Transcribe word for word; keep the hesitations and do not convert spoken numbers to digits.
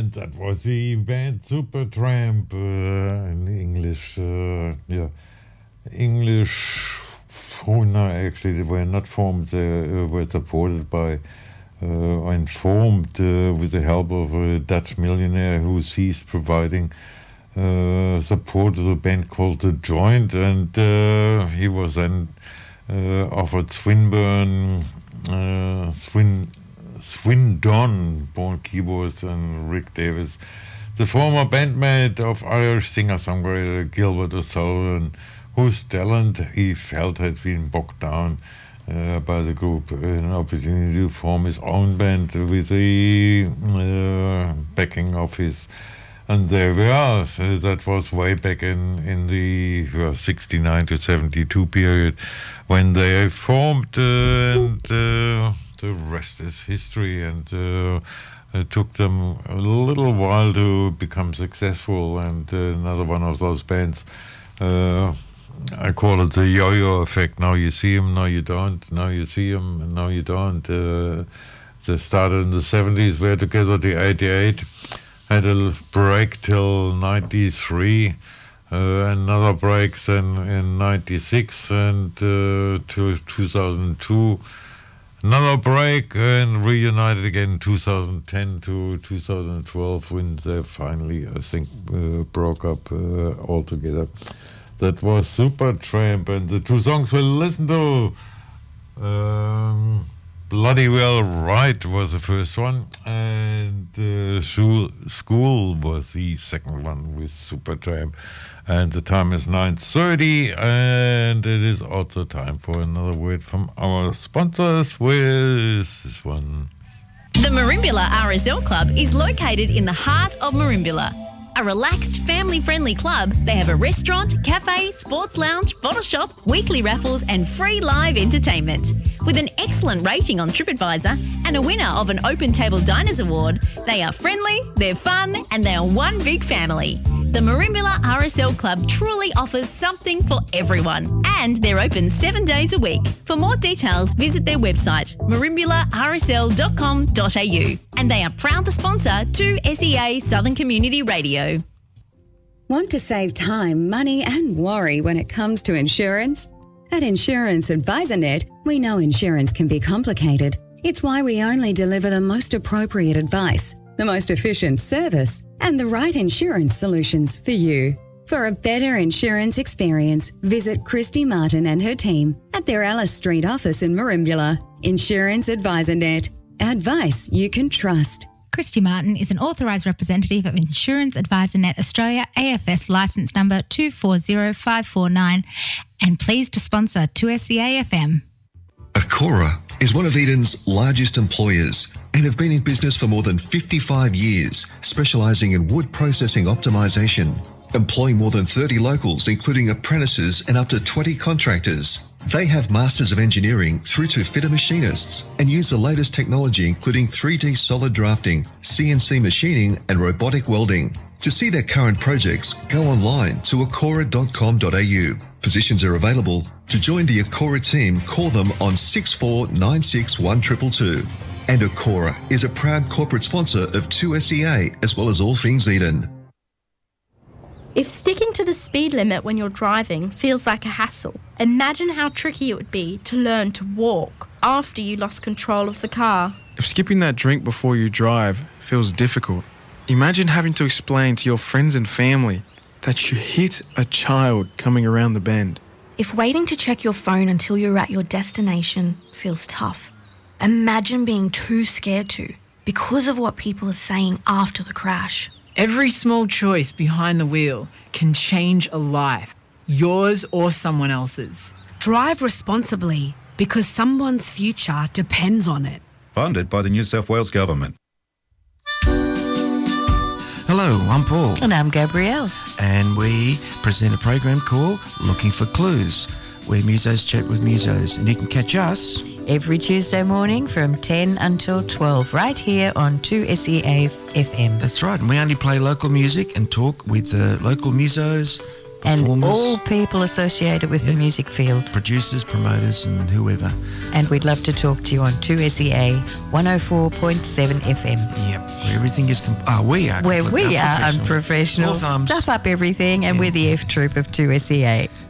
And that was the band Supertramp uh, in English. Uh, yeah, English. Oh no, actually, they were not formed. They uh, were supported by uh, and formed uh, with the help of a Dutch millionaire who ceased providing uh, support to the band called The Joint, and uh, he was then uh, offered Swinburne, uh, Swin. Swindon, born keyboards, and Rick Davis, the former bandmate of Irish singer-songwriter Gilbert O'Sullivan, whose talent he felt had been bogged down uh, by the group. An opportunity to form his own band with the uh, backing of his. And there we are. So that was way back in, in the uh, sixty-nine to seventy-two period when they formed uh, and... Uh, the rest is history, and uh, it took them a little while to become successful, and uh, another one of those bands, uh, I call it the yo-yo effect. Now you see him, now you don't, now you see him, and now you don't. Uh, they started in the seventies, were together the eighty-eight, had a break till ninety-three, uh, another break then in ninety-six, and uh, to two thousand two, another break, and reunited again in two thousand ten to two thousand twelve when they finally, I think, uh, broke up uh, altogether. That was Supertramp, and the two songs we'll listen to, um, Bloody Well Right was the first one, and uh, School, School was the second one with Supertramp. And the time is nine thirty, and it is also time for another word from our sponsors with this one. The Merimbula R S L Club is located in the heart of Merimbula. A relaxed, family-friendly club, they have a restaurant, cafe, sports lounge, bottle shop, weekly raffles and free live entertainment. With an excellent rating on TripAdvisor and a winner of an Open Table Diners Award, they are friendly, they're fun and they are one big family. The Merimbula R S L Club truly offers something for everyone, and they're open seven days a week. For more details, visit their website, merimbula r s l dot com dot a u, and they are proud to sponsor two S E A Southern Community Radio. Want to save time, money and worry when it comes to insurance? At Insurance AdvisorNet, we know insurance can be complicated. It's why we only deliver the most appropriate advice, the most efficient service, and the right insurance solutions for you. For a better insurance experience, visit Christy Martin and her team at their Alice Street office in Merimbula. Insurance AdvisorNet. Advice you can trust. Christy Martin is an authorised representative of Insurance AdvisorNet Australia, A F S licence number two four zero five four nine, and pleased to sponsor two S E A F M. Acora is one of Eden's largest employers and have been in business for more than fifty-five years, specialising in wood processing optimisation, employing more than thirty locals, including apprentices and up to twenty contractors. They have Masters of Engineering through to fitter machinists and use the latest technology, including three D solid drafting, C N C machining and robotic welding. To see their current projects, go online to acora dot com dot a u. Positions are available. To join the Acora team, call them on six four nine six one two two two. And Acora is a proud corporate sponsor of two S E A as well as all things Eden. If sticking to the speed limit when you're driving feels like a hassle, imagine how tricky it would be to learn to walk after you lost control of the car. If skipping that drink before you drive feels difficult, imagine having to explain to your friends and family that you hit a child coming around the bend. If waiting to check your phone until you're at your destination feels tough, imagine being too scared to because of what people are saying after the crash. Every small choice behind the wheel can change a life, yours or someone else's. Drive responsibly because someone's future depends on it. Funded by the New South Wales Government. Hello, I'm Paul. And I'm Gabrielle. And we present a program called Looking for Clues, where musos chat with musos. And you can catch us every Tuesday morning from ten until twelve, right here on two S E A F M. That's right. And we only play local music and talk with the local musos and performers, all people associated with yeah. the music field. producers, promoters and whoever. And we'd love to talk to you on two S E A one oh four point seven F M. Yep, where everything is... Com- oh, we are Where we are unprofessional. unprofessional, All thumbs. stuff up everything, and Yeah. we're the F Troop of two S E A.